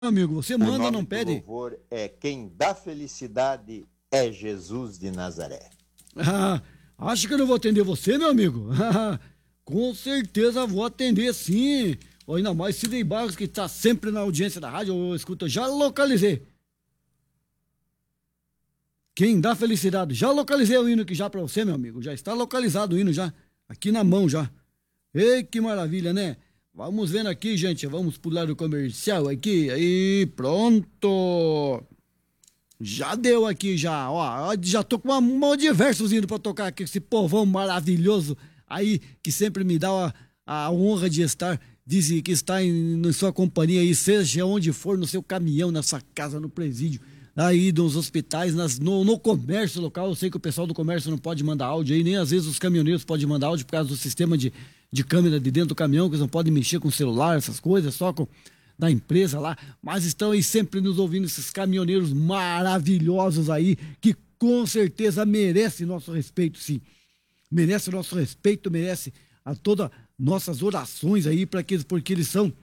amigo, você O manda, nome não do pede. louvor é Quem dá felicidade é Jesus de Nazaré. Ah, acho que eu não vou atender você, meu amigo? Com certeza vou atender sim. Ou ainda mais Sidney Barros, que está sempre na audiência da rádio. Escuta, já localizei. Quem dá felicidade? Já localizei o hino aqui já pra você, meu amigo. Já está localizado o hino já. Aqui na mão já. Ei, que maravilha, né? Vamos vendo aqui, gente. Vamos pular o comercial aqui. Aí, pronto. Já deu aqui já, ó, já tô com uma diversos indo pra tocar aqui, esse povão maravilhoso aí, que sempre me dá a honra de estar, diz que está em sua companhia aí, seja onde for, no seu caminhão, na sua casa, no presídio, aí nos hospitais, no comércio local. Eu sei que o pessoal do comércio não pode mandar áudio aí, nem às vezes os caminhoneiros podem mandar áudio por causa do sistema de câmera de dentro do caminhão, que eles não podem mexer com o celular, essas coisas, só com da empresa lá, mas estão aí sempre nos ouvindo, esses caminhoneiros maravilhosos aí, que com certeza merece nosso respeito, sim. Merece o nosso respeito, merece a todas nossas orações aí, porque eles são,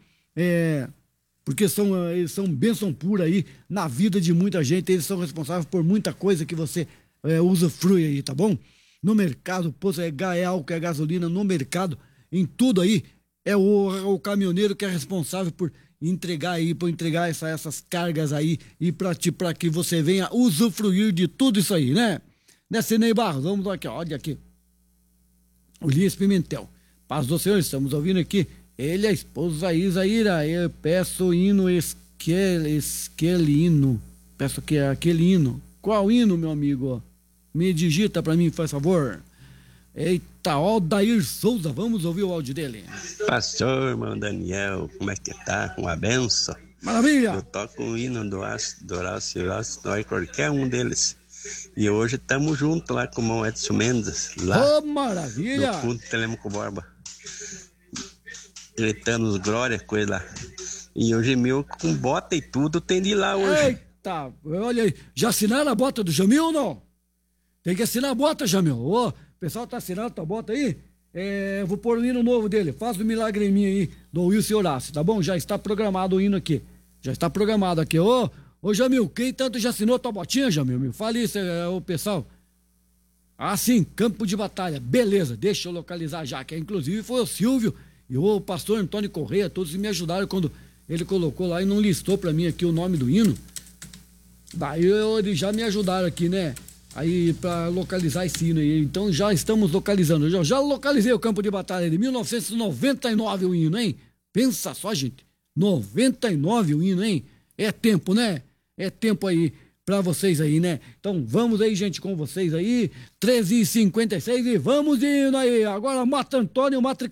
eles são bênção pura aí na vida de muita gente, eles são responsáveis por muita coisa que você usufrui aí, tá bom? No mercado, posto é álcool, é gasolina, no mercado, em tudo aí, é o caminhoneiro que é responsável por entregar essas cargas aí e para que você venha usufruir de tudo isso aí, né? Né, Sidney Barros? Vamos aqui, ó, olha aqui. Ulisses Pimentel. Paz do Senhor, estamos ouvindo aqui. Ele, a esposa Isaíra. Eu peço o hino esquelino. Peço que é aquele hino. Qual hino, meu amigo? Me digita para mim, faz favor. Eita, Aldair Souza, vamos ouvir o áudio dele. Pastor, irmão Daniel, como é que tá? Com a benção? Maravilha! Eu toco o hino do Horácio qualquer um deles. E hoje estamos juntos lá com o irmão Edson Mendes, lá maravilha! no fundo do Telêmaco Borba. Gritando os glórias com ele lá. E o Jamil com bota e tudo tem de ir lá hoje. Eita, olha aí, já assinaram a bota do Jamil ou não? Tem que assinar a bota, Jamil. Ô, o pessoal tá assinando tua bota aí? Vou pôr o hino novo dele. Faz o milagre em mim aí, do Wilson Horácio, tá bom? Já está programado o hino aqui. Já está programado aqui. Ô, Jamil, quem tanto já assinou tua botinha, Jamil? Me fale isso, o pessoal. Ah, sim, campo de batalha. Beleza, deixa eu localizar já, que inclusive foi o Silvio e o pastor Antônio Correia, todos me ajudaram quando ele colocou lá e não listou pra mim aqui o nome do hino. Daí eles já me ajudaram aqui, né? Aí pra localizar esse hino aí. Então já estamos localizando. Eu já localizei o campo de batalha de 1999 o hino, hein? Pensa só, gente. 99 o hino, hein? É tempo, né? É tempo aí pra vocês aí, né? Então vamos aí, gente, com vocês aí. 13h56 e vamos indo aí. Agora Mata Antônio,